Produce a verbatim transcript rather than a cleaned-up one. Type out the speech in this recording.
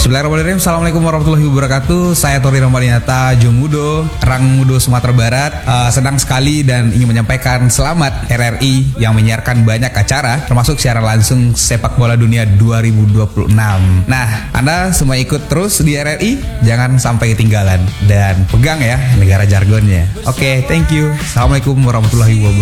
Bismillahirrahmanirrahim. Assalamualaikum warahmatullahi wabarakatuh. Saya Tori Ramalinata Jongudo, Rangmudo Sumatera Barat. uh, Senang sekali dan ingin menyampaikan selamat R R I yang menyiarkan banyak acara, termasuk siaran langsung Sepak Bola Dunia dua ribu dua puluh enam. Nah, Anda semua ikut terus di R R I, jangan sampai ketinggalan dan pegang ya negara jargonnya. Oke, okay, thank you. Assalamualaikum warahmatullahi wabarakatuh.